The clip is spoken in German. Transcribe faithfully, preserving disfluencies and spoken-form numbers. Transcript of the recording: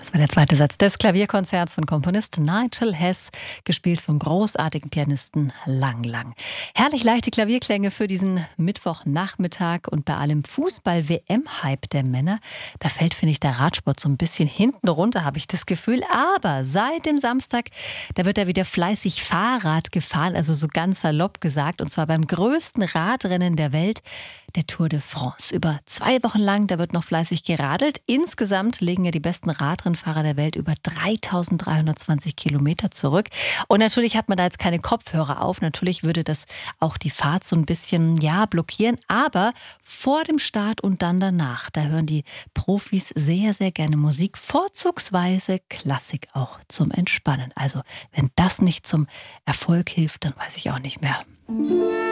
Das war der zweite Satz des Klavierkonzerts von Komponist Nigel Hess, gespielt vom großartigen Pianisten Lang Lang. Herrlich leichte Klavierklänge für diesen Mittwochnachmittag und bei allem Fußball-W M-Hype der Männer, da fällt, finde ich, der Radsport so ein bisschen hinten runter, habe ich das Gefühl. Aber seit dem Samstag, da wird da wieder fleißig Fahrrad gefahren, also so ganz salopp gesagt, und zwar beim größten Radrennen der Welt, der Tour de France. Über zwei Wochen lang, da wird noch fleißig geradelt. Insgesamt legen ja die besten Radrennfahrer der Welt über dreitausenddreihundertzwanzig Kilometer zurück. Und natürlich hat man da jetzt keine Kopfhörer auf. Natürlich würde das auch die Fahrt so ein bisschen, ja, blockieren. Aber vor dem Start und dann danach, da hören die Profis sehr, sehr gerne Musik. Vorzugsweise Klassik auch zum Entspannen. Also, wenn das nicht zum Erfolg hilft, dann weiß ich auch nicht mehr.